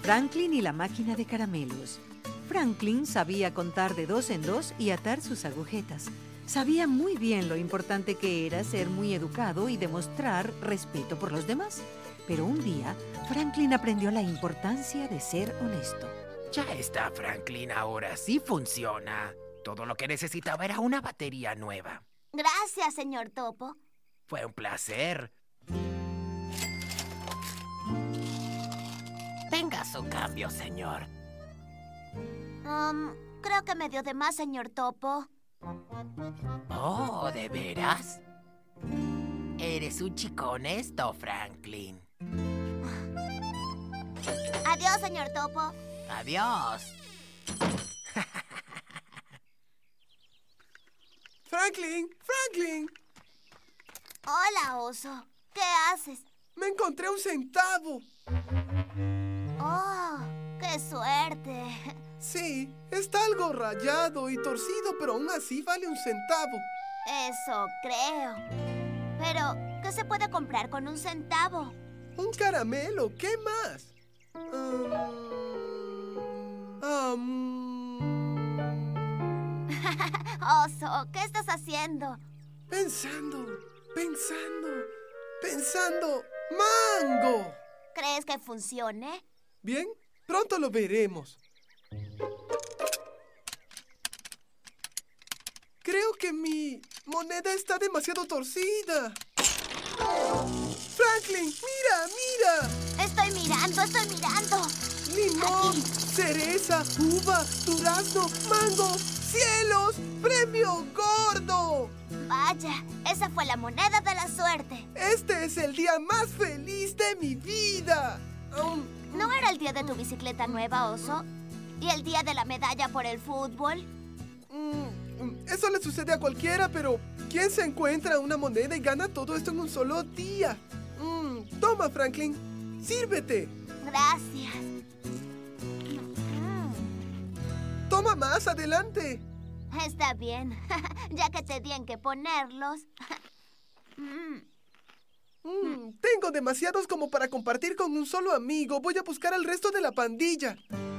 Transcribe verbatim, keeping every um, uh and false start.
Franklin y la máquina de caramelos. Franklin sabía contar de dos en dos y atar sus agujetas. Sabía muy bien lo importante que era ser muy educado y demostrar respeto por los demás. Pero un día, Franklin aprendió la importancia de ser honesto. Ya está, Franklin, ahora sí funciona. Todo lo que necesitaba era una batería nueva. Gracias, señor Topo. Fue un placer. Tenga su cambio, señor. Um, creo que me dio de más, señor Topo. Oh, ¿de veras? Eres un chico honesto, Franklin. Adiós, señor Topo. Adiós. Franklin, Franklin. Hola, oso. ¿Qué haces? Me encontré un centavo. Oh, qué suerte. Sí, está algo rayado y torcido, pero aún así vale un centavo. Eso creo. Pero, ¿qué se puede comprar con un centavo? Un caramelo, ¿qué más? Um, um, Oso, ¿qué estás haciendo? pensando, pensando, pensando. ¡Mango! ¿Crees que funcione? Bien, pronto lo veremos. Creo que mi moneda está demasiado torcida. Franklin, mira, mira. Estoy mirando, estoy mirando. Limón, Aquí. cereza, uva, durazno, mango, cielos, premio gordo. Vaya, esa fue la moneda de la suerte. Este es el día más feliz de mi vida. Um, ¿No era el día de tu bicicleta nueva, oso? ¿Y el día de la medalla por el fútbol? mm, eso le sucede a cualquiera, pero ¿quién se encuentra una moneda y gana todo esto en un solo día? Mm, toma, Franklin, sírvete. Gracias. Mm, Toma más, adelante. está bien, ya que te di en qué ponerlos. Mm, Mm, tengo demasiados como para compartir con un solo amigo. Voy a buscar al resto de la pandilla.